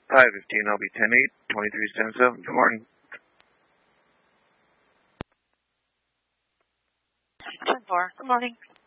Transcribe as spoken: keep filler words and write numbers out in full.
five fifteen, I'll be ten eight, twenty-three stand seven. Good morning. ten four, good morning.